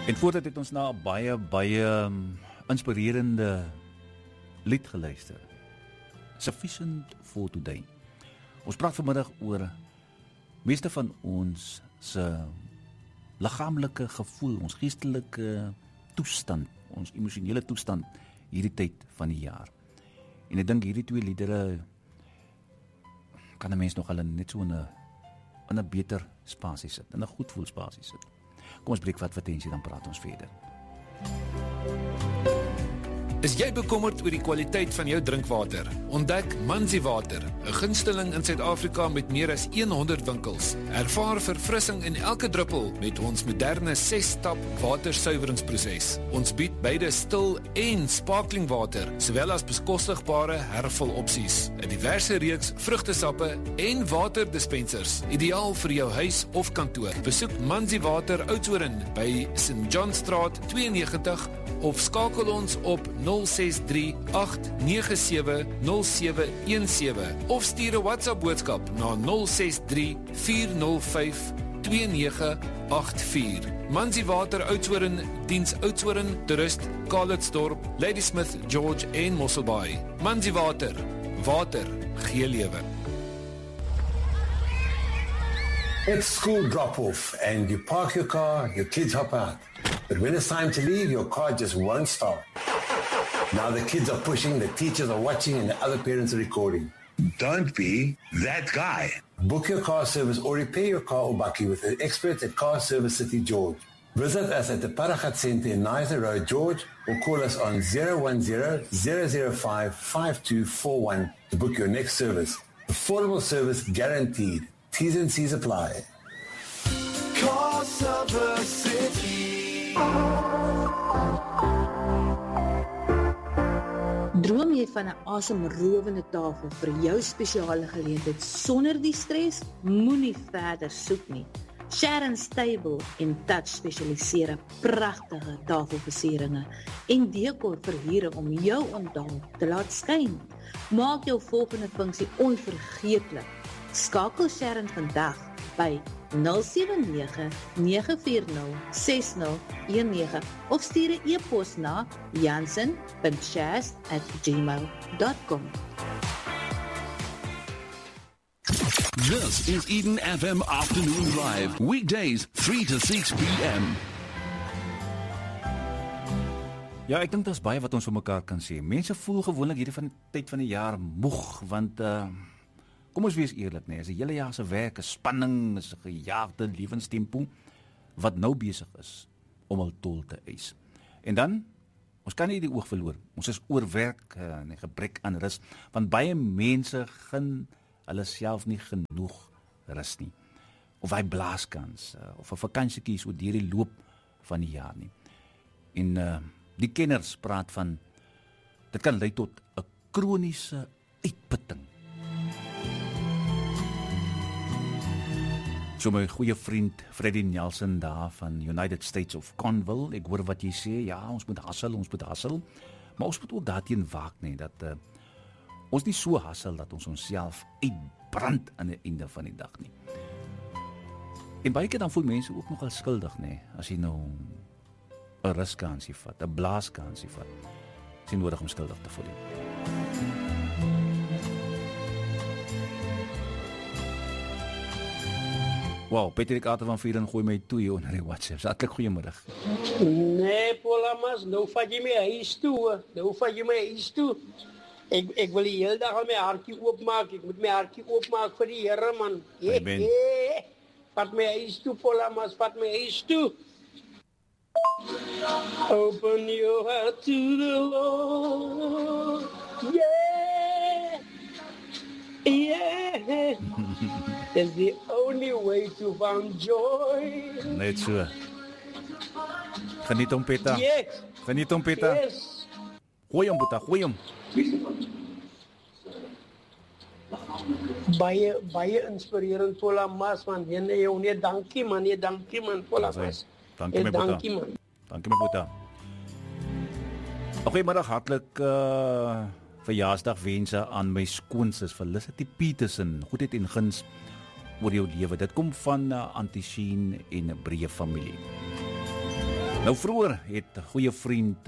En voordat het ons na 'n baie inspirerende lied geluister. Sufficient for today. Ons praat vanmiddag oor meeste van ons se liggaamlike gevoel, ons geestelike toestand, ons emosionele toestand hierdie tyd van die jaar. En ek dink hierdie twee liedere kan 'n mens nog al net so in 'n beter spasie sit, in 'n goed voel spasie sit. Kom ons breek wat vertensie, dan praat ons verder. Is jy bekommerd oor die kwaliteit van jou drinkwater? Ontdek Manzi Water, 'n gunsteling in Suid-Afrika met meer as 100 winkels. Ervaar verfrissing in elke druppel met ons moderne 6-stap watersuiveringsproses. Ons bied beide stil en sparkling water, sowel as bekostigbare hervulopsies. 'n diverse reeks vrugtesappe en waterdispensers, ideaal vir jou huis of kantoor. Besoek Manzi Water Oudtshoorn by St. John Straat 92 of skakel ons op 063-897-0717 of stuur 'n WhatsApp boodskap na 063-405-2984. Manzi Water Oudtshoorn diens Oudtshoorn, Toerist, Calitzdorp, Ladysmith, George en Mosselbaai. Manzi Water, water gee lewe. It's school drop-off and you park your car, your kids hop out. But when it's time to leave, your car just won't start. Now the kids are pushing, the teachers are watching, and the other parents are recording. Don't be that guy. Book your car service or repair your car or bakkie with the experts at Car Service City George. Visit us at the Paragat Centre in Nizer Road, George, or call us on 010-005-5241 to book your next service. Affordable service guaranteed. T's and C's apply. Car Service City. Droom jy van 'n asemrowende tafel vir jou spesiale geleentheid sonder die stres? Moenie verder soek nie. Sharon's Table en Touch spesialiseer in pragtige tafelversieringe en dekor verhuuring om jou onthaal te laat skyn. Maak jou volgende funksie onvergeetlik. Skakel Sharon vandag by 079-940-6019 of stuur 'n e-pos na jansen.shaz@gmail.com. This is Eden FM Afternoon Drive, weekdays 3 to 6 p.m. Ja, ek dink daar's baie wat ons vir mekaar kan sê. Mense voel gewoonlik hierdie van die tyd van die jaar moeg, want kom ons wees eerlik, nee, as die hele jaar se werk, 'n spanning, is 'n gejaagde lewenstempo wat nou besig is om hul tol te eis. En dan, ons kan nie die oog verloor. Ons is oorwerk en 'n gebrek aan rus, want baie mense gun hulle self nie genoeg rus nie. Of hy blaaskans of 'n vakansietjie so deur die loop van die jaar nie. En die kenners praat van dit kan lei tot 'n kroniese uitputting. So my goeie vriend Freddie Nelson daar van United States of Conville, ek hoor wat jy sê, ja, ons moet hustle, maar ons moet ook daarteen waak, nee, dat ons nie so hustle dat ons onsself uitbrand aan die einde van die dag nie. En baie keer dan voel mense ook nogal skuldig, nee, as jy nou 'n ruskansie vat, 'n blaaskansie vat. Is nie nodig om skuldig te voel nie. Wow, Patrick Arthur van Vieren gooi my toe hier onder die WhatsApp. Hartlik goeiemôre. Nee, Polamas, nou vat jy my huis toe. Ek wil die hele dag al my hartjie oopmaak. Ek moet my hartjie oopmaak vir die Here, man. Vat my huis toe, Polamas, vat my huis toe. Open your heart to the Lord. Yeah. It's the only way to find joy. Net so. Geniet hom, Petta. Yes. Geniet hom, Petta. Yes. Gooi hom, Boeta, gooi hom. Baie inspirerend, Polamas, man. Nee, dankie man, Polamas. Dankie my Boeta. Dankie my Boeta. Goeiemiddag, hartlik verjaarsdagwense aan my skoonsis Felicity Petersen. Goedheid en guns oor jou lewe. Dit kom van Antisien en 'n breë familie. Nou vroeër het 'n goeie vriend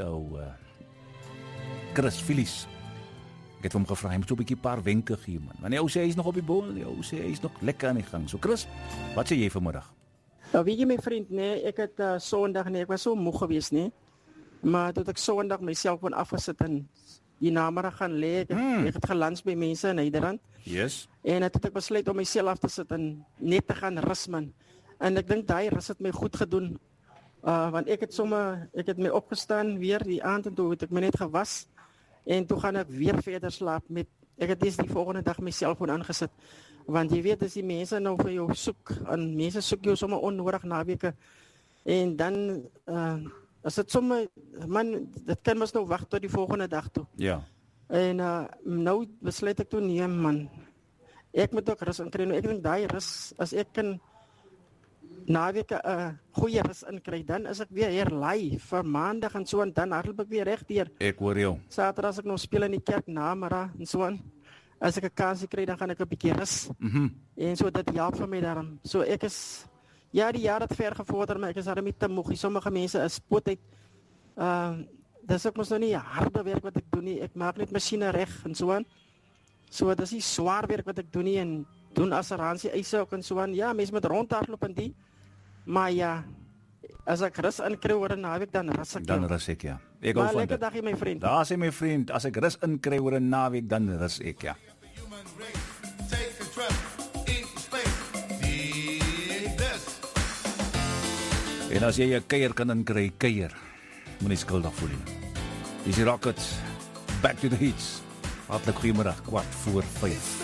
Chris Phillies. Ek het hom gevra, hy moet so 'n bietjie paar wenke gee man. Want die ou sê hy is nog op die bol, die ou sê hy is nog lekker aan die gang. So Chris, wat sê jy vanmiddag? Nou weet jy my vriend, nee, ek het Sondag ek was so moeg geweest, nee. Maar toe ek Sondag myself kon afgesit en die namiddag gaan lê, ek het gelunch by mense in Nederland. Yes. En toe ek besluit om myself af te sit en net te gaan rus man. En ek dink daai rus het my goed gedoen. Want ek het my opgestaan weer die aand en toe het ek my net gewas. En toe gaan ek weer verder slaap met, ek het dis die volgende dag my selfoon aangesit. Want jy weet, as die mense nou vir jou soek, en mense soek jou sommer onnodig naweke. En dan, as dit sommer, man, dit kan mos nou wag tot die volgende dag toe. Ja. En nou besluit ek toe, nee man, ek moet ook rus inkry. Nou, ek dink daai rus, as ek kan naweke goeie rus inkry, dan is ek weer hier live vir maandag en so, en dan hardloop ek weer reg deur. Ek hoor jou. Saterdag as ek nog speel in die kerk namiddag en so aan. As ek 'n kans kry, dan gaan ek 'n bietjie rus. En so dit help vir my daarom. So ek is, ja, die jaar het ver gevorder, maar ek is daarom nie te moeg. Sommige mense is spoedheid. Dis ook mos nou nie harde werk wat ek doen nie. Ek maak net masjiene reg en so aan. So dis nie swaar werk wat ek doen nie en doen assuransie eise ook en so aan. Ja, mense moet rondhardloop en die. Maar ja, as ek rus inkry oor 'n naweek, dan rus ek. Dan rus ek, ja. Ek hou van dit. Lekker dagie my vriend. Daar sê my vriend, as ek rus inkry oor 'n naweek, dan rus ek, ja. En as jy 'n kuier kan inkry, kuier. Moenie skuldig voel nie. Dis die Rockets. Back to the hits. Hartlik goeiemiddag, 4:15.